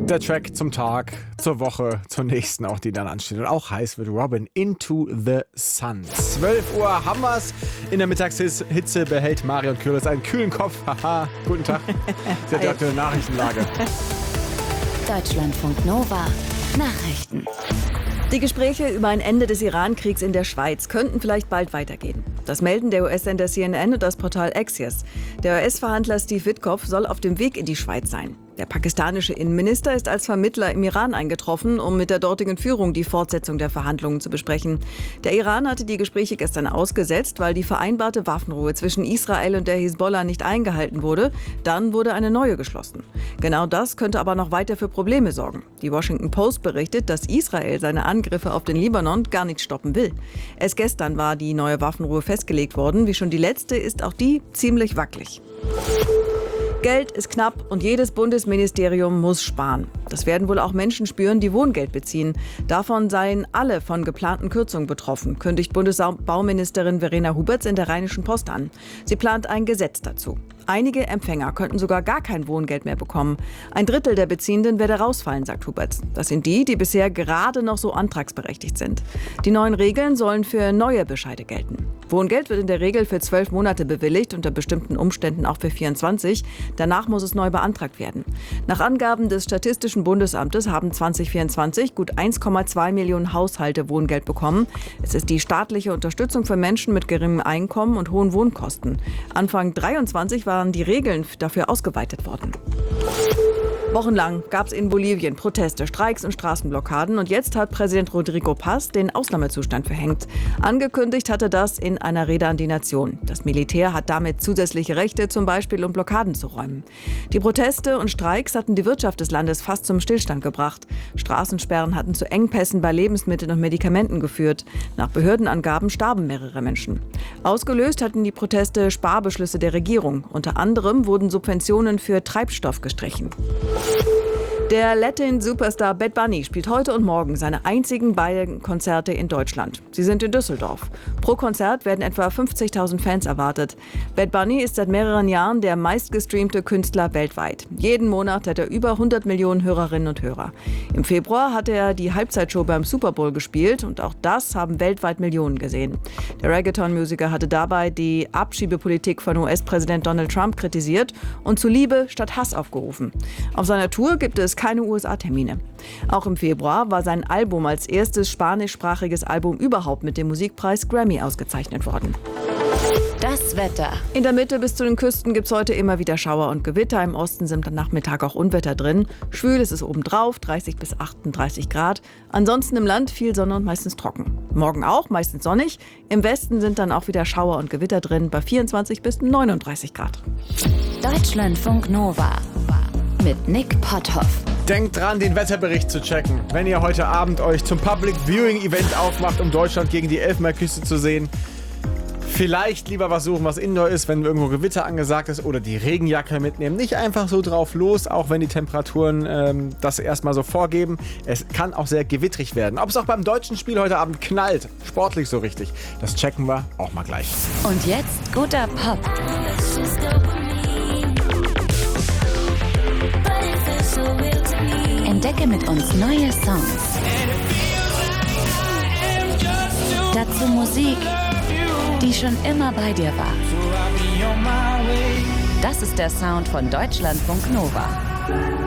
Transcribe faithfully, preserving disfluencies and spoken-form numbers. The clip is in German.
Der Track zum Tag, zur Woche, zur nächsten auch, die dann ansteht. Und auch heiß wird Robin, Into the Sun. zwölf Uhr haben wir's. In der Mittagshitze behält Marion Kürbis einen kühlen Kopf. Haha, guten Tag. Sie hat die aktuelle Nachrichtenlage. Deutschlandfunk Nova. Nachrichten. Die Gespräche über ein Ende des Iran-Kriegs in der Schweiz könnten vielleicht bald weitergehen. Das melden der U S-Sender C N N und das Portal Axios. Der U S-Verhandler Steve Witkoff soll auf dem Weg in die Schweiz sein. Der pakistanische Innenminister ist als Vermittler im Iran eingetroffen, um mit der dortigen Führung die Fortsetzung der Verhandlungen zu besprechen. Der Iran hatte die Gespräche gestern ausgesetzt, weil die vereinbarte Waffenruhe zwischen Israel und der Hisbollah nicht eingehalten wurde. Dann wurde eine neue geschlossen. Genau das könnte aber noch weiter für Probleme sorgen. Die Washington Post berichtet, dass Israel seine Angriffe auf den Libanon gar nicht stoppen will. Erst gestern war die neue Waffenruhe festgelegt worden. Wie schon die letzte ist auch die ziemlich wackelig. Geld ist knapp und jedes Bundesministerium muss sparen. Das werden wohl auch Menschen spüren, die Wohngeld beziehen. Davon seien alle von geplanten Kürzungen betroffen, kündigt Bundesbauministerin Verena Huberts in der Rheinischen Post an. Sie plant ein Gesetz dazu. Einige Empfänger könnten sogar gar kein Wohngeld mehr bekommen. Ein Drittel der Beziehenden werde rausfallen, sagt Huberts. Das sind die, die bisher gerade noch so antragsberechtigt sind. Die neuen Regeln sollen für neue Bescheide gelten. Wohngeld wird in der Regel für zwölf Monate bewilligt, unter bestimmten Umständen auch für vierundzwanzig. Danach muss es neu beantragt werden. Nach Angaben des Statistischen Bundesamtes haben zwanzig vierundzwanzig gut eins Komma zwei Millionen Haushalte Wohngeld bekommen. Es ist die staatliche Unterstützung für Menschen mit geringem Einkommen und hohen Wohnkosten. Anfang dreiundzwanzig waren die Regeln dafür ausgeweitet worden. Wochenlang gab es in Bolivien Proteste, Streiks und Straßenblockaden. Und jetzt hat Präsident Rodrigo Paz den Ausnahmezustand verhängt. Angekündigt hatte das in einer Rede an die Nation. Das Militär hat damit zusätzliche Rechte, zum Beispiel um Blockaden zu räumen. Die Proteste und Streiks hatten die Wirtschaft des Landes fast zum Stillstand gebracht. Straßensperren hatten zu Engpässen bei Lebensmitteln und Medikamenten geführt. Nach Behördenangaben starben mehrere Menschen. Ausgelöst hatten die Proteste Sparbeschlüsse der Regierung. Unter anderem wurden Subventionen für Treibstoff gestrichen. Der Latin-Superstar Bad Bunny spielt heute und morgen seine einzigen beiden Konzerte in Deutschland. Sie sind in Düsseldorf. Pro Konzert werden etwa fünfzigtausend Fans erwartet. Bad Bunny ist seit mehreren Jahren der meistgestreamte Künstler weltweit. Jeden Monat hat er über hundert Millionen Hörerinnen und Hörer. Im Februar hat er die Halbzeitshow beim Super Bowl gespielt und auch das haben weltweit Millionen gesehen. Der Reggaeton-Musiker hatte dabei die Abschiebepolitik von U S-Präsident Donald Trump kritisiert und zu Liebe statt Hass aufgerufen. Auf seiner Tour gibt es keine U S A-Termine. Auch im Februar war sein Album als erstes spanischsprachiges Album überhaupt mit dem Musikpreis Grammy ausgezeichnet worden. Das Wetter. In der Mitte bis zu den Küsten gibt es heute immer wieder Schauer und Gewitter. Im Osten sind am Nachmittag auch Unwetter drin. Schwül ist es obendrauf, dreißig bis achtunddreißig Grad. Ansonsten im Land viel Sonne und meistens trocken. Morgen auch, meistens sonnig. Im Westen sind dann auch wieder Schauer und Gewitter drin, bei vierundzwanzig bis neununddreißig Grad. Deutschlandfunk Nova mit Nick Potthoff. Denkt dran, den Wetterbericht zu checken. Wenn ihr heute Abend euch zum Public Viewing Event aufmacht, um Deutschland gegen die Elfenbeinküste zu sehen, vielleicht lieber was suchen, was Indoor ist, wenn irgendwo Gewitter angesagt ist, oder die Regenjacke mitnehmen. Nicht einfach so drauf los, auch wenn die Temperaturen ähm, das erstmal so vorgeben. Es kann auch sehr gewittrig werden. Ob es auch beim deutschen Spiel heute Abend knallt, sportlich so richtig, das checken wir auch mal gleich. Und jetzt guter Pop. Entdecke mit uns neue Songs. Dazu Musik, die schon immer bei dir war. Das ist der Sound von Deutschlandfunk Nova.